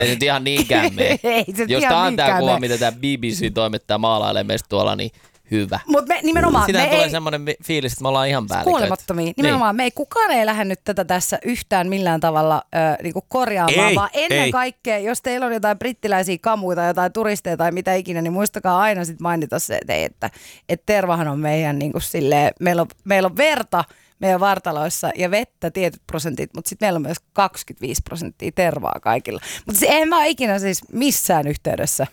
Ei nyt ihan niinkään mene. Jos tämä on tämä kuva, mitä tämä BBC-toimittaja maalailee meistä tuolla, niin hyvä. Mutta nimenomaan sitä tulee semmoinen fiilis, että me ollaan ihan päälliköitä. Kuolemattomia. Nimenomaan me ei kukaan ei lähde nyt tätä tässä yhtään millään tavalla niinku korjaamaan, vaan ennen kaikkea, jos teillä on jotain brittiläisiä kamuita, jotain turisteja tai mitä ikinä, niin muistakaa aina sit mainita se, että tervahan on meidän niinku silleen, meillä on verta meidän vartaloissa ja vettä tietyt prosentit, mutta sitten meillä on myös 25% tervaa kaikilla. Mutta en mä ole ikinä siis missään yhteydessä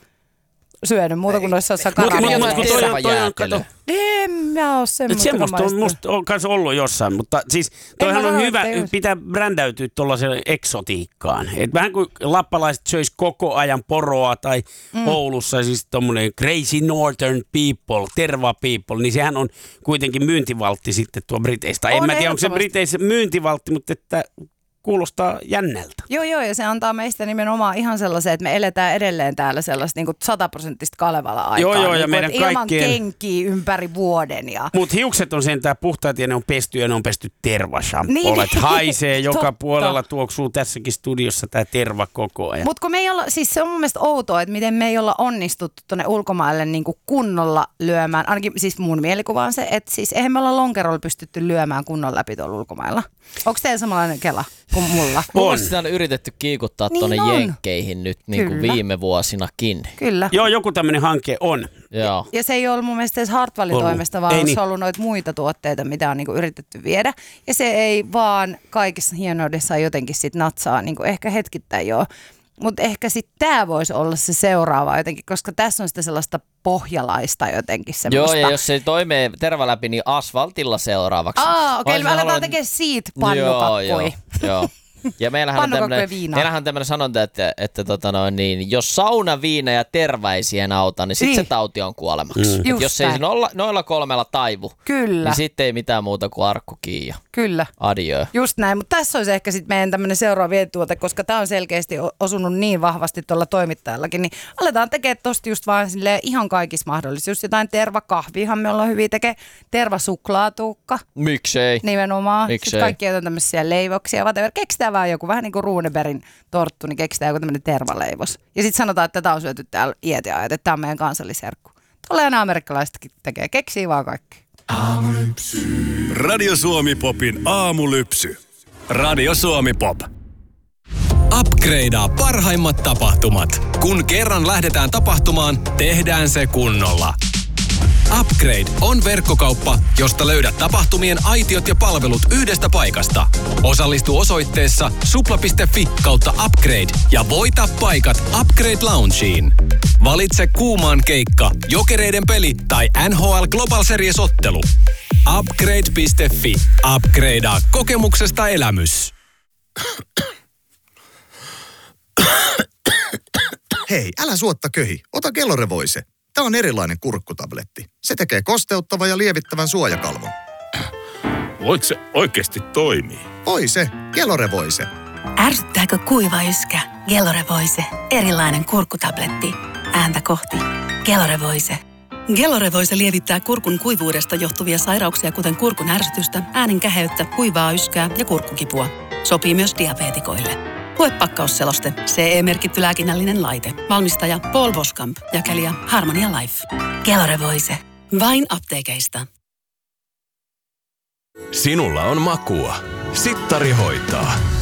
syönyt muuta kuin noissa tervajäätelö. En mä oo semmoista on kanssa ollut jossain, mutta siis toihan on hyvä, pitää brändäytyä tuollaiseen eksotiikkaan. Et vähän kuin lappalaiset söis koko ajan poroa tai Oulussa siis tommonen crazy northern people, terva people, niin sehän on kuitenkin myyntivaltti sitten tuo Briteistä. En mä tiedä, onko se Briteissä myyntivaltti, mutta että kuulostaa jännältä. Joo, ja se antaa meistä nimenomaan ihan sellaisen, että me eletään edelleen täällä sellaista niin 100% Kalevala-aikaa. Joo, ja niin meidän ilman kaikkien kenkiä ympäri vuoden. Mutta hiukset on sentään puhtaat ja ne on pesty tervashampoilla. Niin. Haisee joka puolella, tuoksuu tässäkin studiossa tää terva koko ajan. Mutta kun me ei olla, siis se on mun mielestä outoa, että miten me ei olla onnistuttu tuonne ulkomaille niin kuin kunnolla lyömään. Ainakin siis mun mielikuva on se, että siis eihän me olla lonkerolla pystytty lyömään kunnon läpi tuolla ulkomailla. Onko teillä samanlainen kela kuin mulla? On. Sitä on yritetty kiikuttaa niin tuonne jenkkeihin nyt niin kuin viime vuosinakin. Kyllä. Joo, joku tämmöinen hanke on. Joo. Ja se ei ollut mun mielestä edes Hartwallin toimesta, vaan se on ollut noita muita tuotteita, mitä on niinku yritetty viedä. Ja se ei vaan kaikissa hienoudessaan jotenkin sit natsaa, niinku ehkä hetkittäin joo. Mutta ehkä sitten tämä voisi olla se seuraava jotenkin, koska tässä on sitä sellaista pohjalaista jotenkin semmoista. Joo, ja jos se ei toimi terva läpi, niin asfaltilla seuraavaksi. Okei, me aletaan tekemään siitä pannukakkuja. Joo. Ja meillähän on tämmöinen sanonta, että niin, jos saunaviina ja terva ei siihen auta, niin sitten se tauti on kuolemaksi. Jos ei noilla kolmella taivu, niin sitten ei mitään muuta kuin arkku kiinni. Kyllä. Adieu. Just näin, mutta tässä olisi ehkä sitten meidän tämmöinen seuraava vientituote, koska tämä on selkeästi osunut niin vahvasti tuolla toimittajallakin, niin aletaan tekemään tosta just vaan ihan kaikissa mahdollisissa. Just jotain tervakahviahan me ollaan hyviä tekemään, tervasuklaatuukka. Miksei? Nimenomaan. Sitten kaikki jotain tämmöisiä leivoksia, whatever. Keksitään vaan joku, vähän niin kuin Runebergin torttu, niin keksitään joku tämmöinen tervaleivos. Ja sitten sanotaan, että tätä on syöty täällä iätiajat, että tämä on meidän kansallisherkku. Tolleen amerikkalaisetkin tekee, keksii vaan kaikki. Aamulypsy. Radio Suomi Popin aamulypsy. Radio Suomi Pop. Upgradea parhaimmat tapahtumat. Kun kerran lähdetään tapahtumaan, tehdään se kunnolla. Upgrade on verkkokauppa, josta löydät tapahtumien aitiot ja palvelut yhdestä paikasta. Osallistu osoitteessa supla.fi/upgrade ja voita paikat Upgrade Loungeen. Valitse kuumaan keikka, Jokereiden peli tai NHL Global Series ottelu. Upgrade.fi. Upgradea kokemuksesta elämys. Hei, älä suotta köhi. Ota Gelore-voise. Tämä on erilainen kurkkutabletti. Se tekee kosteuttavan ja lievittävän suojakalvon. Voiko se oikeasti toimii? Voi se. Gelore-voise. Ärsyttääkö kuiva yskä? Gelore-voise. Erilainen kurkkutabletti. Ääntä kohti. Gelore-voise. Gelore-voise lievittää kurkun kuivuudesta johtuvia sairauksia, kuten kurkun ärsytystä, äänen käheyttä, kuivaa yskää ja kurkkukipua. Sopii myös diabeetikoille. Lue pakkausseloste. CE-merkitty lääkinnällinen laite. Valmistaja Paul Boskamp. Jakelija Harmonia Life. Gelore-voise. Vain apteekeista. Sinulla on makua. Sittari hoitaa.